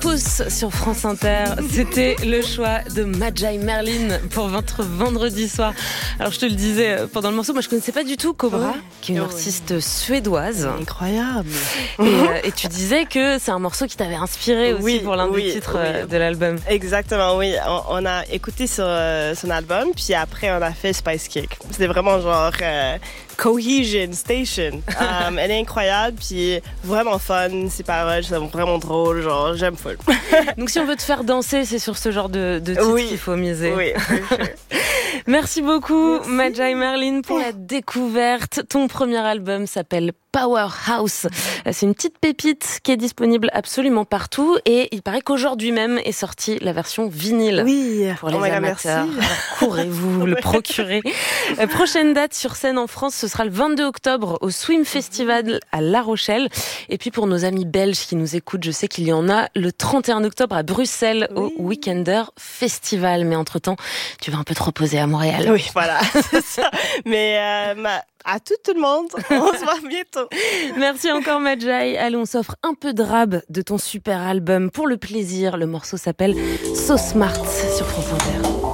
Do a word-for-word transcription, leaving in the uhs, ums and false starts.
pouce sur France Inter. C'était le choix de Majai Merlin pour votre vendredi soir. Alors je te le disais pendant le morceau, moi je connaissais pas du tout Cobra, oui. qui est une artiste oui. suédoise. Incroyable. Et, euh, et tu disais que c'est un morceau qui t'avait inspiré aussi oui, pour l'un oui, des titres oui. de l'album. Exactement, oui. On, on a écouté son, son album, puis après on a fait Spice Kick. C'était vraiment genre euh, Cohesion Station. um, elle est incroyable, puis vraiment fun. Ses paroles sont vraiment drôles, genre j'aime full. Donc si on veut te faire danser, c'est sur ce genre de, de titre oui. qu'il faut miser. Oui, Merci beaucoup, Majai Merlin, pour la découverte. Ton premier album s'appelle Powerhouse. C'est une petite pépite qui est disponible absolument partout et il paraît qu'aujourd'hui même est sortie la version vinyle. Oui, pour les oh amateurs. Courez-vous le procurer. Prochaine date sur scène en France, ce sera le vingt-deux octobre au Swim Festival à La Rochelle. Et puis pour nos amis belges qui nous écoutent, je sais qu'il y en a le trente et un octobre à Bruxelles oui. au Weekender Festival. Mais entre-temps, tu vas un peu te reposer à Montréal. Oui, voilà, c'est ça. Mais euh, ma... à tout, tout le monde, on se voit bientôt. Merci encore Majai. Allez, on s'offre un peu de rab de ton super album pour le plaisir. Le morceau s'appelle So Smart sur France Inter.